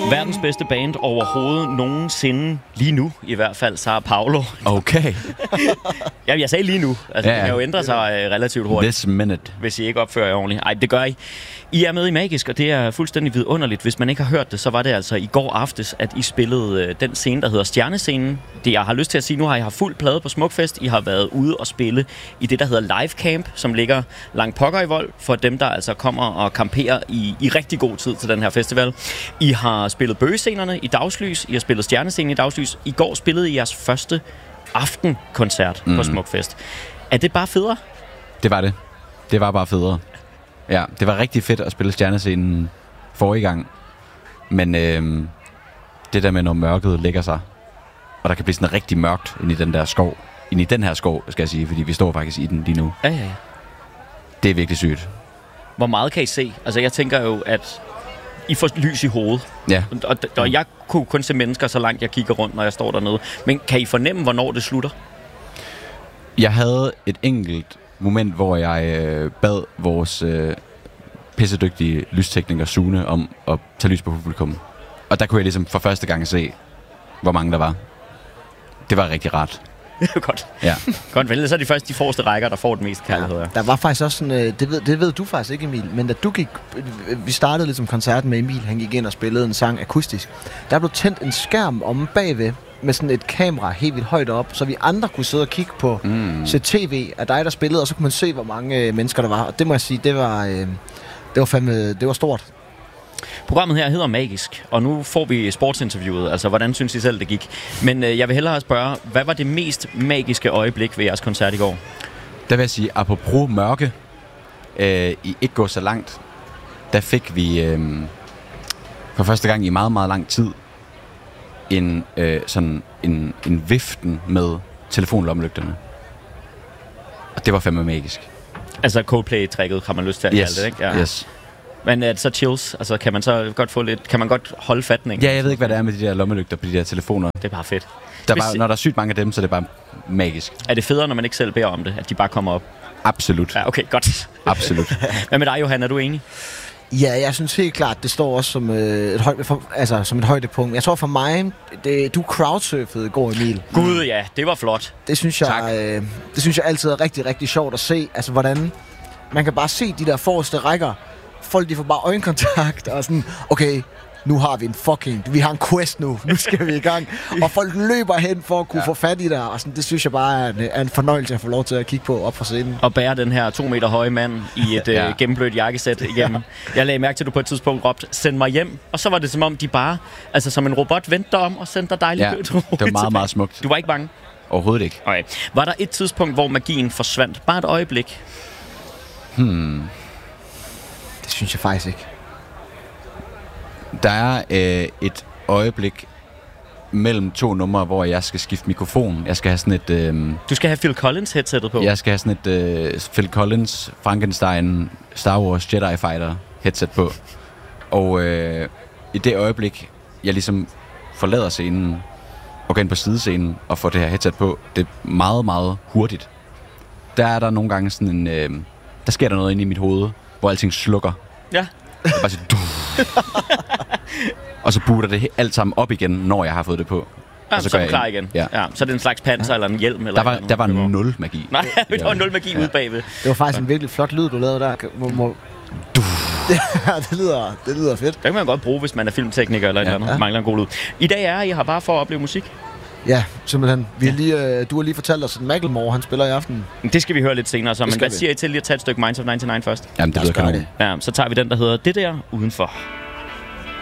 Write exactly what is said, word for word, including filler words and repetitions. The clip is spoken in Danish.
Verdens bedste band overhovedet nogensinde. Lige nu i hvert fald, Sao Paulo. Okay. Ja, jeg sagde lige nu. Altså, Ja, ja. det kan jo ændre sig øh, relativt hurtigt. This minute. Hvis I ikke opfører jer ordentligt. Ej, det gør I. I er med i Magisk, og det er fuldstændig vidunderligt. Hvis man ikke har hørt det, så var det altså i går aftes, at I spillede øh, den scene, der hedder Stjernescenen. Det, jeg har lyst til at sige, nu har I haft fuld plade på Smukfest. I har været ude og spille i det, der hedder Live Camp, som ligger langt pokker i Vold, for dem, der altså kommer og camperer i, i rigtig god tid til den her festival. I har spillet bøgescenerne i dagslys. I har spillet Stjernescenen i dagslys. I går spillede I jeres første aftenkoncert mm. på Smukfest. Er det bare federe? Det var det. Det var bare federe. Ja, det var rigtig fedt at spille Stjernescenen forrige gang. Men øh, det der med, når mørket lægger sig, og der kan blive sådan rigtig mørkt ind i den der skov, ind i den her skov, skal jeg sige, fordi vi står faktisk i den lige nu. Ja, ja, ja. Det er virkelig sygt. Hvor meget kan I se? Altså, jeg tænker jo, at I får lys i hovedet. Ja. Og, og jeg kunne kun se mennesker, så langt jeg kigger rundt, når jeg står dernede. Men kan I fornemme, hvornår det slutter? Jeg havde et enkelt moment, hvor jeg øh, bad vores øh, pissedygtige lystekniker Sune om at tage lys på publikum. Og der kunne jeg ligesom for første gang se, hvor mange der var. Det var rigtig rart. Godt. Ja. Godt vel, så er de først de forreste rækker, der får det mest kærlighed. Ja. Der var faktisk også sådan, øh, det, ved, det ved du faktisk ikke, Emil, men da du gik, øh, vi startede ligesom koncerten med Emil, han gik ind og spillede en sang akustisk. Der blev tændt en skærm om bagved, med sådan et kamera helt vildt højt op, så vi andre kunne sidde og kigge på mm. se tv af dig, der spillede, og så kunne man se, hvor mange øh, mennesker der var. Og det må jeg sige, det var, øh, det var fandme, det var stort. Programmet her hedder Magisk, og nu får vi sportsinterviewet. Altså, hvordan synes I selv, det gik? Men øh, jeg vil hellere spørge, hvad var det mest magiske øjeblik ved jeres koncert i går? Der vil jeg sige, apropos mørke, øh, i ikke gå så langt, der fik vi øh, for første gang i meget, meget lang tid en, øh, sådan en, en viften med telefonlommelygterne. Og det var fandme magisk. Altså Coldplay-trækket, har man lyst til at yes. kalde det, ikke? Ja. Yes. Men er det så chills? Altså, kan man så godt få lidt... Kan man godt holde fatning? Ja, jeg ved ikke, hvad det er med de der lommelygter på de der telefoner. Det er bare fedt. Der bare, når der er sygt mange af dem, så er det bare magisk. Er det federe, når man ikke selv beder om det, at de bare kommer op? Absolut. Ja, okay, godt. Absolut. Hvad med dig, Johan? Er du enig? Ja, jeg synes helt klart, det står også som, øh, et, højde, for, altså, som et højdepunkt. Jeg tror for mig, det, du crowdsurfede i går, Emil. Gud ja, det var flot. Det synes jeg, øh, det synes jeg altid er rigtig, rigtig sjovt at se. Altså, hvordan man kan bare se de der forreste rækker. Folk, de får bare øjenkontakt og sådan, okay, nu har vi en fucking, vi har en quest nu, nu skal vi i gang. Og folk løber hen for at kunne ja. få fat i dig, og sådan, det synes jeg bare er en, er en fornøjelse at få lov til at kigge på op fra scenen. Og bære den her to meter høje mand i et ja. øh, gennemblødt jakkesæt igennem. Ja. Jeg lagde mærke til, at du på et tidspunkt råbte, send mig hjem. Og så var det som om, de bare, altså som en robot, vendte dig om og sendte dig dejligt ja. ud. Det var meget, meget smukt. Du var ikke bange? Overhovedet ikke. Okay. Var der et tidspunkt, hvor magien forsvandt? Bare et øjeblik? Hmm... Det synes jeg faktisk ikke. Der er øh, et øjeblik mellem to numre, hvor jeg skal skifte mikrofon. Jeg skal have sådan et... Øh, du skal have Phil Collins headsetet på? Jeg skal have sådan et øh, Phil Collins, Frankenstein, Star Wars, Jedi Fighter headset på. Og øh, i det øjeblik, jeg ligesom forlader scenen og går ind på sidescenen og får det her headset på, det er meget, meget hurtigt. Der er der nogle gange sådan en... Øh, der sker der noget inde i mit hoved, hvor alting slukker. Ja. Jeg bare siger, og så booter det alt sammen op igen, når jeg har fået det på. Ja, og så, så er du klar igen. Ja. Ja, så er det en slags panser ja. eller en hjelm. Eller der var, der var nul magi. Nej, der var nul magi ja. ude bagved. Det var faktisk en virkelig flot lyd, du lavede der. Må, må... Ja, det lyder, det lyder fedt. Det kan man godt bruge, hvis man er filmtekniker eller ja. et eller andet. Ja. Mangler en god lyd. I dag er I her bare for at opleve musik. Ja, simpelthen. Vi ja. lige, øh, du har lige fortalt os, at Macklemore, han spiller i aften. Det skal vi høre lidt senere, så. Men hvad vi. siger I til lige at tage et stykke Minds of nioghalvtreds først? Jamen, det lyder kanon. Ja, så tager vi den, der hedder Det der udenfor.